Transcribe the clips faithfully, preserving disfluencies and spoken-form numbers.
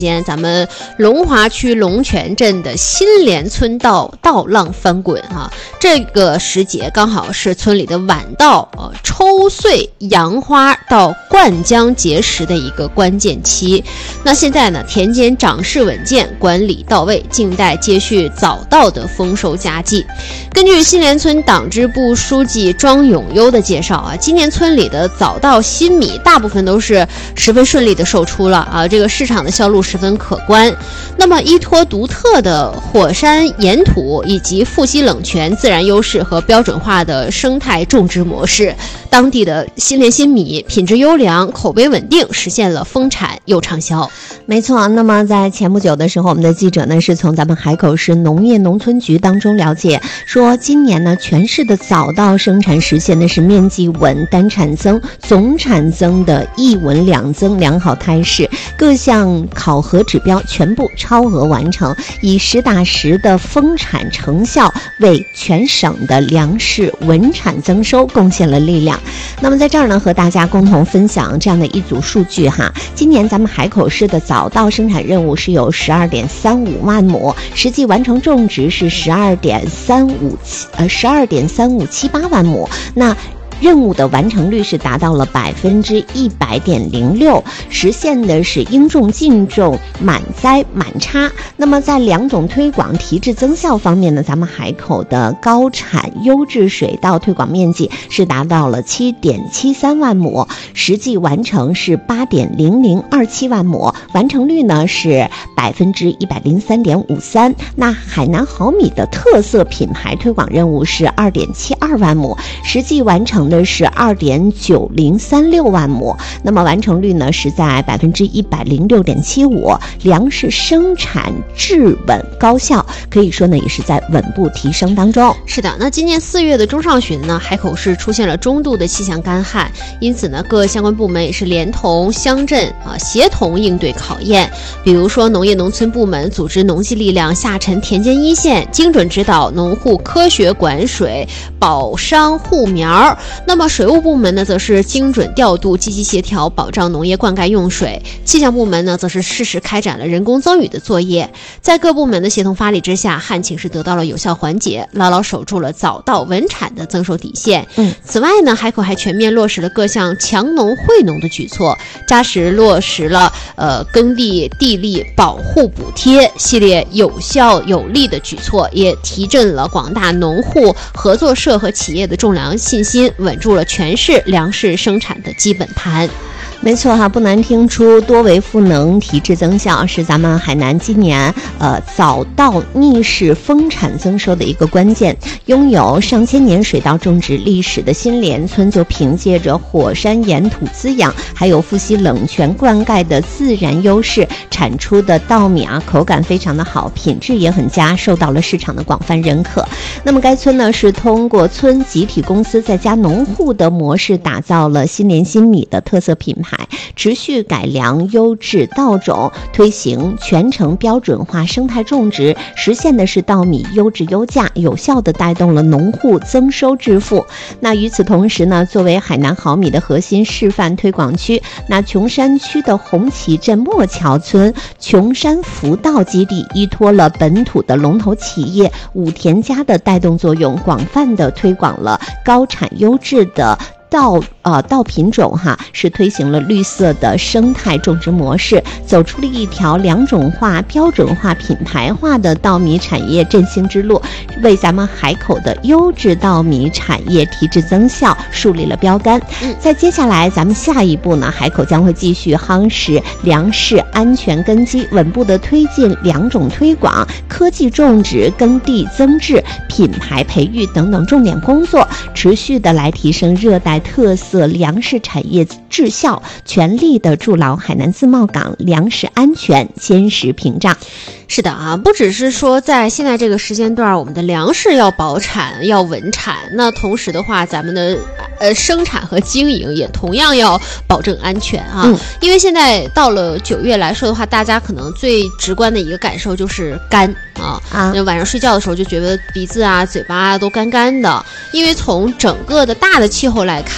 间，咱们龙华区龙泉镇的新联村道道浪翻滚啊，这个时节刚好是村里的晚稻呃抽穗扬花到灌浆结实的一个关键期。那现在呢，田间长势稳健，管理到位，静待接续早稻的丰收佳绩。根据新联村党支部书记庄永优的介绍啊，今年村里的早稻新米大部分都是十分顺利的售出了啊，这个市场的销路十分可观。那么依托独特的火山岩土以及富硒冷泉自然优势和标准化的生态种植模式，当地的新联新米品质优良，口碑稳定，实现了丰产又畅销。 没错，那么在前不久的时候，我们的记者呢是从咱们海口市农业农村局当中了解，说今年呢全市的早稻生产实现的是面积稳、单产增、总产增的一稳两增良好态势，各项考核指标全部超额完成，以实打实的丰产成效为全省的粮食稳产增收贡献了力量。那么在这儿呢，和大家共同分享这样的一组数据哈，今年咱们海口市的早稻生产任务是有十二点三五万亩，实际完成种植是十二点三五七呃十二点三五七八万亩，那任务的完成率是达到了百分之一百点零六，实现的是应种尽种、满栽满插。那么在两种推广提质增效方面呢，咱们海口的高产优质水稻推广面积是达到了七点七三万亩，实际完成是八点零零二七万亩，完成率呢是百分之一百零三点五三。那海南好米的特色品牌推广任务是二点七二万亩，实际完成的是二点九零三六万亩，那么完成率呢是在百分之一百零六点七五，粮食生产质稳高效，可以说呢也是在稳步提升当中。 是的，那今年四月的中上旬呢，海口市出现了中度的气象干旱，因此呢，各相关部门也是连同乡镇啊协同应对考验。比如说，农业农村部门组织农技力量下沉田间一线，精准指导农户科学管水、保墒护苗。那么水务部门呢，则是精准调度、积极协调，保障农业灌溉用水。气象部门呢，则是适时开展了人工增雨的作业。在各部门的协同发力之下，旱情是得到了有效缓解，牢牢守住了早稻稳产的增收底线。嗯，此外呢，海口还全面落实了各项强农惠农的举措，扎实落实了呃耕地地力保护补贴系列有效有力的举措，也提振了广大农户、合作社和企业的种粮信心，稳住了全市粮食生产的基本盘。 没错哈，不难听出多维赋能、提质增效是咱们海南今年呃早稻逆势丰产增收的一个关键。拥有上千年水稻种植历史的新联村，就凭借着火山岩土滋养，还有富硒冷泉灌溉的自然优势，产出的稻米啊口感非常的好，品质也很佳，受到了市场的广泛认可。那么该村呢是通过村集体公司再加农户的模式，打造了新联新米的特色品牌，持续改良优质稻种，推行全程标准化生态种植，实现的是稻米优质优价，有效地带动了农户增收致富。那与此同时呢，作为海南好米的核心示范推广区，那琼山区的红旗镇莫桥村琼山福稻基地依托了本土的龙头企业武田家的带动作用，广泛地推广了高产优质的稻呃稻品种哈，是推行了绿色的生态种植模式，走出了一条两种化、标准化、品牌化的稻米产业振兴之路，为咱们海口的优质稻米产业提质增效树立了标杆。嗯，在接下来咱们下一步呢，海口将会继续夯实粮食安全根基，稳步的推进两种推广、科技种植、耕地增质、品牌培育等等重点工作，持续的来提升热带特色粮食产业质效，全力的筑牢海南自贸港粮食安全坚实屏障。 是的啊，不只是说在现在这个时间段，我们的粮食要保产、要稳产，那同时的话，咱们的呃生产和经营也同样要保证安全啊。嗯、因为现在到了九月来说的话，大家可能最直观的一个感受就是干啊啊，晚上睡觉的时候就觉得鼻子啊、嘴巴啊都干干的。因为从整个的大的气候来看的话，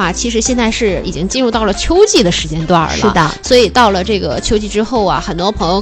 话，其实现在是已经进入到了秋季的时间段了。 是的， 所以到了这个秋季之后啊，很多朋友